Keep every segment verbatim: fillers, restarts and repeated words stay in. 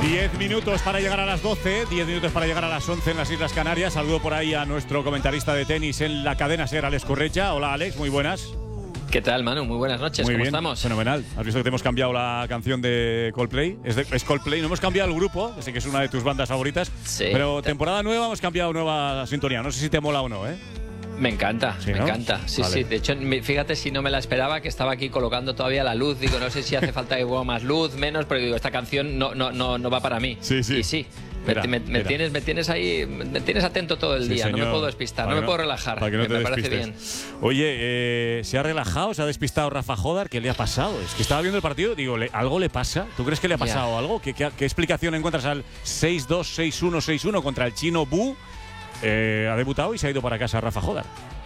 diez minutos para llegar a las doce, diez minutos para llegar a las once en las Islas Canarias. Saludo por ahí a nuestro comentarista de tenis en la cadena SER, Alex Correcha. Hola, Alex, muy buenas. ¿Qué tal, Manu? Muy buenas noches, muy ¿cómo bien, estamos? Fenomenal. ¿Has visto que te hemos cambiado la canción de Coldplay? Es, de, es Coldplay, no hemos cambiado el grupo, sé que es una de tus bandas favoritas, sí, pero temporada nueva hemos cambiado nueva sintonía. No sé si te mola o no, ¿eh? Me encanta, sí, me ¿no? encanta. Sí, vale. sí. De hecho, fíjate si no me la esperaba, que estaba aquí colocando todavía la luz. Digo, no sé si hace falta que hueva más luz, menos, pero digo, esta canción no, no, no, no va para mí. Sí, sí. Y sí. Mira, me, me, me, tienes, me tienes ahí, me tienes atento todo el sí, día, señor. no me puedo despistar, no me no, puedo relajar, para que no que te me parece despistes. bien. Oye, eh, ¿se ha relajado, se ha despistado Rafa Jodar? ¿Qué le ha pasado? Es que estaba viendo el partido, digo, ¿le, ¿algo le pasa? ¿Tú crees que le ha pasado yeah. algo? ¿Qué, qué, ¿Qué explicación encuentras al seis dos, seis uno, seis uno contra el chino Bu? Eh, ha debutado y se ha ido para casa Rafa Jodar.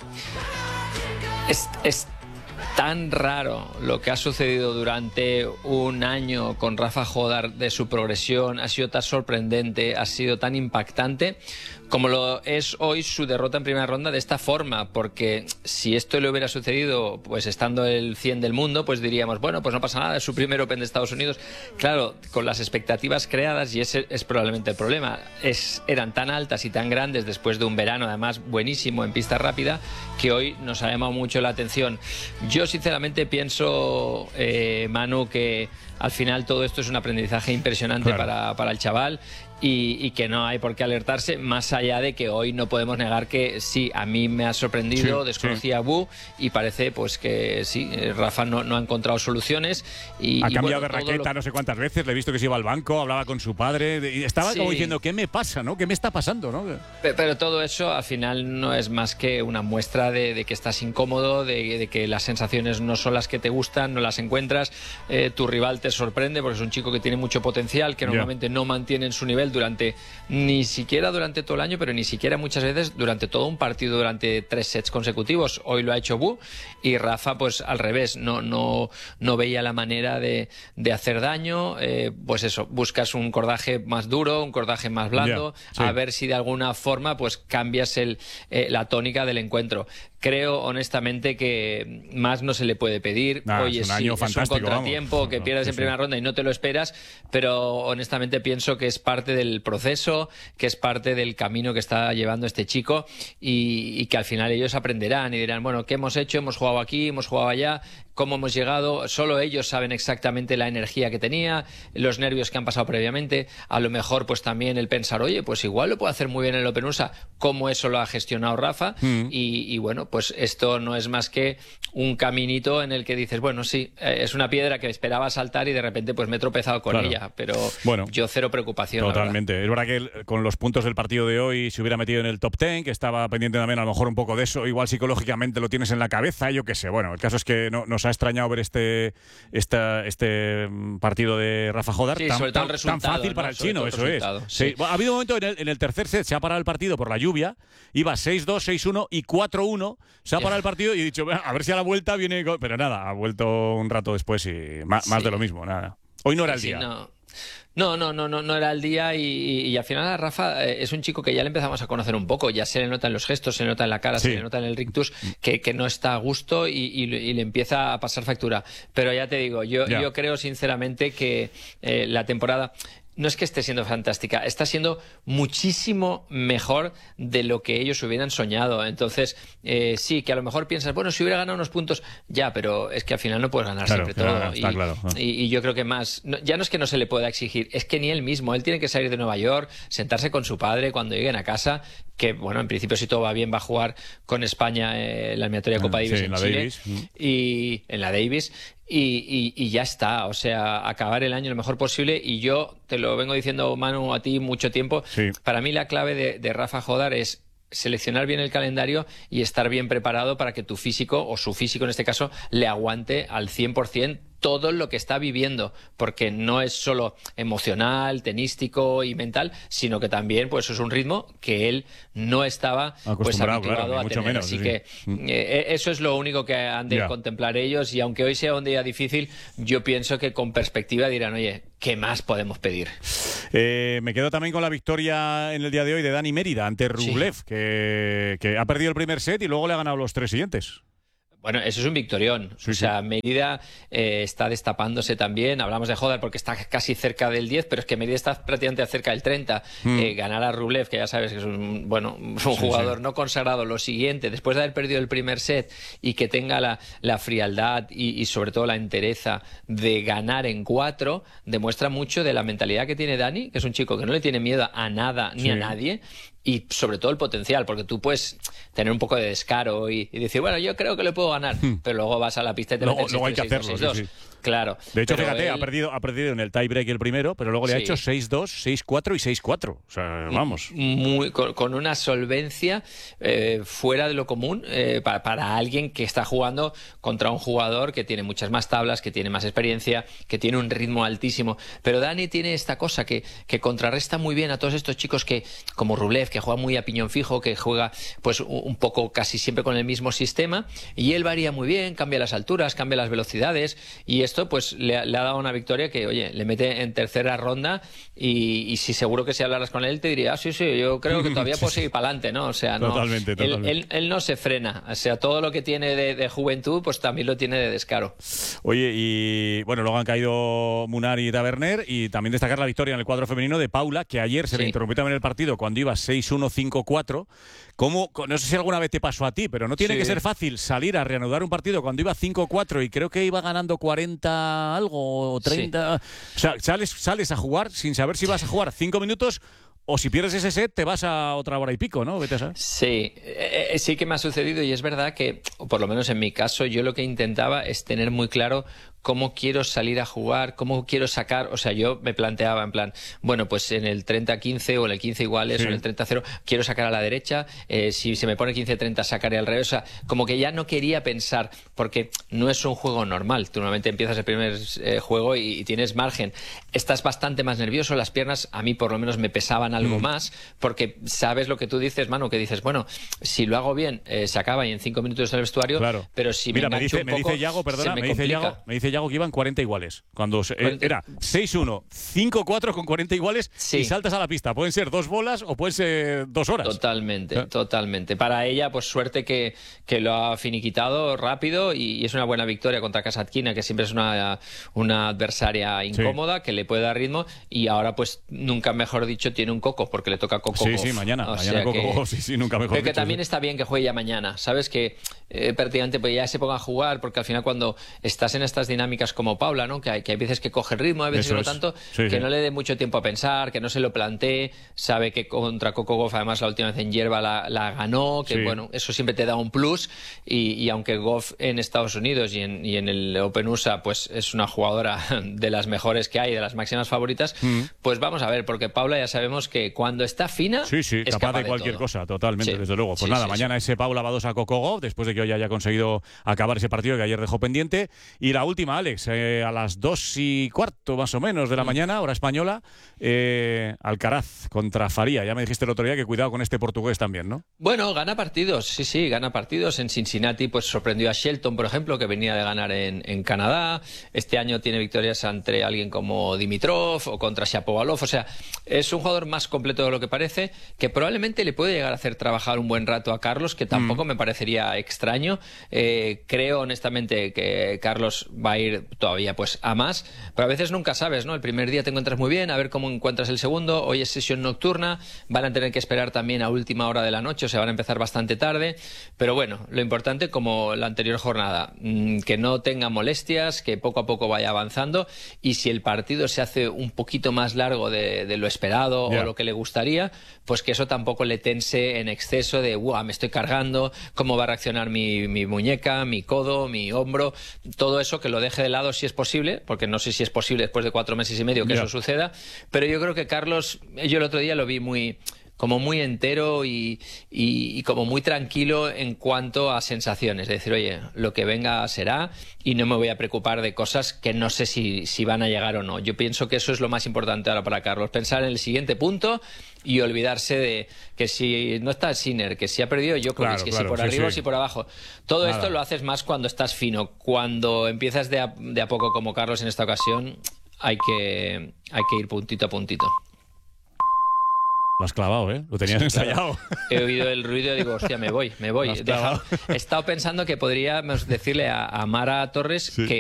Es, es tan raro lo que ha sucedido durante un año con Rafa Jodar de su progresión, ha sido tan sorprendente, ha sido tan impactante como lo es hoy su derrota en primera ronda de esta forma, porque si esto le hubiera sucedido pues estando el cien del mundo, pues diríamos, bueno, pues no pasa nada, es su primer Open de Estados Unidos. Claro, con las expectativas creadas, y ese es probablemente el problema, es, eran tan altas y tan grandes después de un verano además buenísimo en pista rápida, que hoy nos ha llamado mucho la atención. Yo sinceramente pienso, eh, Manu, que al final todo esto es un aprendizaje impresionante claro. para, para el chaval. Y, y que no hay por qué alertarse, más allá de que hoy no podemos negar que sí, a mí me ha sorprendido, sí, desconocía sí. a Bu y parece pues que sí, Rafa no, no ha encontrado soluciones. Y, ha y cambiado bueno, de raqueta lo... no sé cuántas veces, le he visto que se iba al banco, hablaba con su padre y estaba sí. como diciendo, ¿qué me pasa? ¿no? ¿Qué me está pasando? ¿no? Pero, pero todo eso al final no es más que una muestra de, de que estás incómodo, de, de que las sensaciones no son las que te gustan, no las encuentras, eh, tu rival te sorprende porque es un chico que tiene mucho potencial, que normalmente yeah. no mantiene en su nivel durante, ni siquiera durante todo el año, pero ni siquiera muchas veces durante todo un partido, durante tres sets consecutivos. Hoy lo ha hecho Bu y Rafa pues al revés, no, no, no veía la manera de, de hacer daño, eh, pues eso, buscas un cordaje más duro, un cordaje más blando, yeah, sí. a ver si de alguna forma pues cambias el, eh, la tónica del encuentro. Creo honestamente que más no se le puede pedir. Nah, Oye, es un, sí, año es fantástico, un contratiempo vamos. que No, pierdas sí, en primera sí. ronda y no te lo esperas, pero honestamente pienso que es parte del proceso, que es parte del camino que está llevando este chico y, y que al final ellos aprenderán y dirán, bueno, ¿qué hemos hecho? Hemos jugado aquí, hemos jugado allá, cómo hemos llegado, solo ellos saben exactamente la energía que tenía, los nervios que han pasado previamente, a lo mejor pues también el pensar, oye, pues igual lo puedo hacer muy bien en el Open U S A, cómo eso lo ha gestionado Rafa mm. y, y bueno, pues esto no es más que un caminito en el que dices, bueno, sí, eh, es una piedra que esperaba saltar y de repente pues me he tropezado con claro. ella, pero bueno, yo cero preocupación. Totalmente, es verdad que con los puntos del partido de hoy se hubiera metido en el top ten, que estaba pendiente también a lo mejor un poco de eso, igual psicológicamente lo tienes en la cabeza, yo qué sé, bueno, el caso es que no, nos ha extrañado ver este esta, este partido de Rafa Jodar sí, tan, sobre tan, el resultado, tan fácil ¿no? para el sobre chino, el eso es. Sí. Sí. Bueno, ha habido un momento en el, en el tercer set, se ha parado el partido por la lluvia, iba seis dos, seis uno y cuatro uno, se ha parado yeah. el partido y he dicho, a ver si a la vuelta viene, pero nada, ha vuelto un rato después y más, sí. más de lo mismo, nada. Hoy no era el sí, día. No. No, no, no, no, no era el día y, y, y al final a Rafa eh, es un chico que ya le empezamos a conocer un poco, ya se le nota en los gestos, se le nota en la cara, sí. se le nota en el rictus que, que no está a gusto y, y, y le empieza a pasar factura. Pero ya te digo, yo, yo creo sinceramente que eh, la temporada no es que esté siendo fantástica, está siendo muchísimo mejor de lo que ellos hubieran soñado. Entonces, eh, sí, que a lo mejor piensas, bueno, si hubiera ganado unos puntos, ya, pero es que al final no puedes ganar claro, siempre claro, todo. Está y, claro. y, y yo creo que más, no, ya no es que no se le pueda exigir, es que ni él mismo, él tiene que salir de Nueva York, sentarse con su padre cuando lleguen a casa, que bueno, en principio si todo va bien va a jugar con España eh, la eliminatoria Copa Davis sí, en la Chile Davis. y en la Davis. Y, y, y ya está, o sea, acabar el año lo mejor posible. Y yo te lo vengo diciendo, Manu, a ti mucho tiempo. Sí. Para mí la clave de, de Rafa Jodar es seleccionar bien el calendario y estar bien preparado para que tu físico, o su físico en este caso, le aguante al cien por cien todo lo que está viviendo, porque no es solo emocional, tenístico y mental, sino que también pues es un ritmo que él no estaba pues habituado claro, a mucho tener. menos, Así sí. que eh, eso es lo único que han de yeah. contemplar ellos, y aunque hoy sea un día difícil, yo pienso que con perspectiva dirán, oye, ¿qué más podemos pedir? Eh, me quedo también con la victoria en el día de hoy de Dani Mérida ante Rublev, sí. que, que ha perdido el primer set y luego le ha ganado los tres siguientes. Bueno, eso es un victorión. Sí, o sea, sí. Mérida eh, está destapándose también. Hablamos de Hodar porque está casi cerca del diez, pero es que Mérida está prácticamente cerca del treinta. Mm. Eh, ganar a Rublev, que ya sabes que es un, bueno, un sí, jugador sí. no consagrado, lo siguiente, después de haber perdido el primer set y que tenga la, la frialdad y, y sobre todo la entereza de ganar en cuatro, demuestra mucho de la mentalidad que tiene Dani, que es un chico que no le tiene miedo a nada ni sí. a nadie. Y sobre todo el potencial, porque tú puedes tener un poco de descaro y, y decir, bueno, yo creo que le puedo ganar, hmm. pero luego vas a la pista y te metes luego hay que hacerlo, sí, sí. Claro. De hecho, fíjate, él... ha, perdido, ha perdido en el tiebreak el primero, pero luego le sí. ha hecho seis dos, seis cuatro y seis cuatro. O sea, vamos. Muy, con, con una solvencia eh, fuera de lo común eh, para, para alguien que está jugando contra un jugador que tiene muchas más tablas, que tiene más experiencia, que tiene un ritmo altísimo. Pero Dani tiene esta cosa que, que contrarresta muy bien a todos estos chicos que, como Rublev, que juega muy a piñón fijo, que juega pues un poco casi siempre con el mismo sistema, y él varía muy bien, cambia las alturas, cambia las velocidades, y esto pues le, le ha dado una victoria que, oye, le mete en tercera ronda y, y si seguro que si hablaras con él te diría, ah, sí, sí, yo creo que todavía puedo seguir para adelante, ¿no? O sea, no, totalmente, él, totalmente. Él, él no se frena, o sea, todo lo que tiene de, de juventud, pues también lo tiene de descaro. Oye, y bueno, luego han caído Munar y Taverner, y también destacar la victoria en el cuadro femenino de Paula, que ayer se sí. le interrumpió también el partido cuando iba seis uno, cinco cuatro. ¿Cómo? No sé si alguna vez te pasó a ti, pero no tiene sí. que ser fácil salir a reanudar un partido cuando iba cinco cuatro y creo que iba ganando cuarenta algo o treinta. Sí. O sea, sales, sales a jugar sin saber si vas a jugar cinco minutos o si pierdes ese set te vas a otra hora y pico, ¿no? Vete a saber. Sí, eh, sí que me ha sucedido y es verdad que, por lo menos en mi caso, yo lo que intentaba es tener muy claro cómo quiero salir a jugar, cómo quiero sacar, o sea, yo me planteaba en plan, bueno, pues en el treinta quince o en el quince iguales sí. o en el treinta cero quiero sacar a la derecha, eh, si se me pone quince treinta sacaré al revés, o sea, como que ya no quería pensar, porque no es un juego normal, tú normalmente empiezas el primer eh, juego y, y tienes margen, estás bastante más nervioso, las piernas a mí por lo menos me pesaban algo mm. más, porque sabes lo que tú dices, Manu, que dices, bueno, si lo hago bien, eh, se acaba y en cinco minutos en el vestuario, claro. pero si Mira, me engancho me dice, un poco, me dice Yago, perdona, me, me dice Yago, me dice Yago que iban cuarenta iguales. Cuando se, cuarenta era seis uno, cinco cuatro con cuarenta iguales sí. y saltas a la pista. Pueden ser dos bolas o pueden ser dos horas. Totalmente, ¿Eh? totalmente. Para ella, pues suerte que, que lo ha finiquitado rápido y, y es una buena victoria contra Kasatkina, que siempre es una, una adversaria incómoda, sí. que le puede dar ritmo y ahora, pues, nunca mejor dicho, tiene un Coco, porque le toca Coco. Sí, Goff. sí, mañana. O mañana Coco Goff, sí, sí, nunca mejor pero dicho. que también sí. está bien que juegue ya mañana. Sabes que eh, prácticamente pues ya se ponga a jugar, porque al final cuando estás en estas dinámicas como Paula, ¿no? Que hay, que hay veces que coge el ritmo, hay veces Eso que no es. tanto, sí, que sí. no le dé mucho tiempo a pensar, que no se lo plantee, sabe que contra Coco Goff, además la última vez en hierba la, la ganó, que Sí. bueno, eso siempre te da un plus, y, y aunque Goff en Estados Unidos y en, y en el Open U S A pues es una jugadora de las mejores que hay, de las máximas favoritas, mm. pues vamos a ver, porque Paula ya sabemos que cuando está fina, sí, sí, es capaz, capaz de cualquier todo. cosa, totalmente, Sí. desde luego. Pues Sí, nada, sí, mañana sí. ese Paula va dos a Coco Goff, después de que hoy haya conseguido acabar ese partido que ayer dejó pendiente. Y la última, Alex, eh, a las dos y cuarto más o menos de la mm. mañana, hora española, eh, Alcaraz contra Faría. Ya me dijiste el otro día que cuidado con este portugués también, ¿no? Bueno, gana partidos, sí, sí, gana partidos. En Cincinnati pues sorprendió a Shelton, por ejemplo, que venía de ganar en, en Canadá. Este año tiene victorias ante alguien como Dimitrov o contra Shapovalov. O sea, es un jugador más completo de lo que parece, que probablemente le puede llegar a hacer trabajar un buen rato a Carlos, que tampoco mm. me parecería extraño. Eh, creo honestamente que Carlos va a ir todavía pues a más, pero a veces nunca sabes, ¿no? El primer día te encuentras muy bien, a ver cómo encuentras el segundo. Hoy es sesión nocturna, van a tener que esperar también a última hora de la noche, o sea, van a empezar bastante tarde, pero bueno, lo importante, como la anterior jornada, mmm, que no tenga molestias, que poco a poco vaya avanzando, y si el partido se hace un poquito más largo de, de lo esperado yeah. o lo que le gustaría, pues que eso tampoco le tense en exceso de, ¡guau!, me estoy cargando, cómo va a reaccionar mi, mi muñeca, mi codo, mi hombro, todo eso que lo deje de lado si es posible, porque no sé si es posible después de cuatro meses y medio que yeah. eso suceda, pero yo creo que Carlos, yo el otro día lo vi muy... como muy entero y, y, y como muy tranquilo en cuanto a sensaciones, de decir, oye, lo que venga será y no me voy a preocupar de cosas que no sé si, si van a llegar o no. Yo pienso que eso es lo más importante ahora para Carlos, pensar en el siguiente punto y olvidarse de que si no está Sinner, que si ha perdido Djokovic, claro, que claro, si por sí, arriba sí. o si por abajo. Todo Nada. Esto lo haces más cuando estás fino. Cuando empiezas de a, de a poco como Carlos en esta ocasión, hay que, hay que ir puntito a puntito. Lo has clavado, ¿eh? Lo tenías Sí, ensayado. Claro. He oído el ruido y digo, hostia, me voy, me voy. Deja... He estado pensando que podríamos decirle a, a Mara Torres sí. que